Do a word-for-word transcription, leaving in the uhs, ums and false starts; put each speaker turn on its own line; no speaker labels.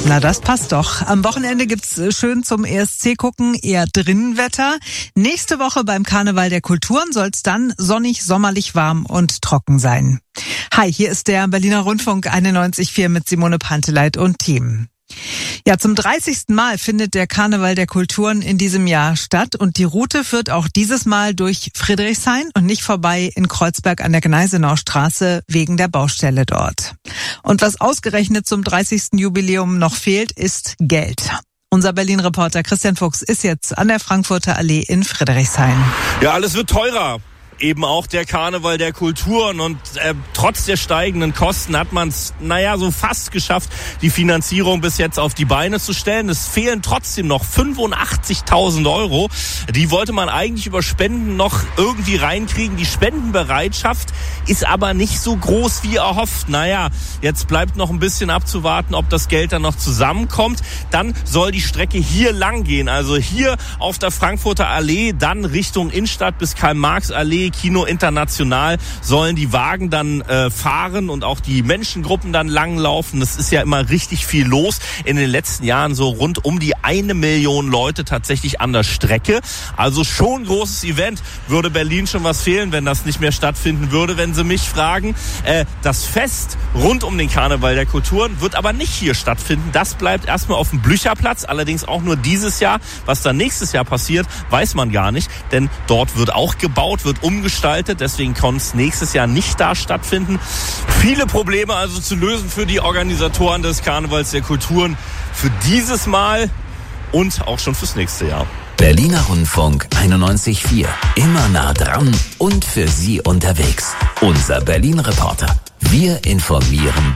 Na, das passt doch. Am Wochenende gibt's schön zum E S C gucken, eher Drinnenwetter. Nächste Woche beim Karneval der Kulturen soll's dann sonnig, sommerlich, warm und trocken sein. Hi, hier ist der Berliner Rundfunk einundneunzig Komma vier mit Simone Panteleit und Team. Ja, zum dreißigsten Mal findet der Karneval der Kulturen in diesem Jahr statt und die Route führt auch dieses Mal durch Friedrichshain und nicht vorbei in Kreuzberg an der Gneisenaustraße wegen der Baustelle dort. Und was ausgerechnet zum dreißigsten Jubiläum noch fehlt, ist Geld. Unser Berlin-Reporter Christian Fuchs ist jetzt an der Frankfurter Allee in Friedrichshain.
Ja, alles wird teurer. Eben auch der Karneval der Kulturen und äh, trotz der steigenden Kosten hat man es, naja, so fast geschafft, die Finanzierung bis jetzt auf die Beine zu stellen. Es fehlen trotzdem noch fünfundachtzigtausend Euro. Die wollte man eigentlich über Spenden noch irgendwie reinkriegen. Die Spendenbereitschaft ist aber nicht so groß wie erhofft. Naja, jetzt bleibt noch ein bisschen abzuwarten, ob das Geld dann noch zusammenkommt. Dann soll die Strecke hier lang gehen, also hier auf der Frankfurter Allee, dann Richtung Innenstadt bis Karl-Marx-Allee, Kino International sollen die Wagen dann äh, fahren und auch die Menschengruppen dann langlaufen. Das ist ja immer richtig viel los. In den letzten Jahren so rund um die eine Million Leute tatsächlich an der Strecke. Also schon ein großes Event. Würde Berlin schon was fehlen, wenn das nicht mehr stattfinden würde, wenn Sie mich fragen. Äh, das Fest rund um den Karneval der Kulturen wird aber nicht hier stattfinden. Das bleibt erstmal auf dem Blücherplatz. Allerdings auch nur dieses Jahr. Was dann nächstes Jahr passiert, weiß man gar nicht. Denn dort wird auch gebaut, wird umgebaut. Gestaltet, deswegen kann es nächstes Jahr nicht da stattfinden. Viele Probleme also zu lösen für die Organisatoren des Karnevals der Kulturen für dieses Mal und auch schon fürs nächste Jahr.
Berliner Rundfunk einundneunzig Komma vier. Immer nah dran und für Sie unterwegs. Unser Berlin-Reporter. Wir informieren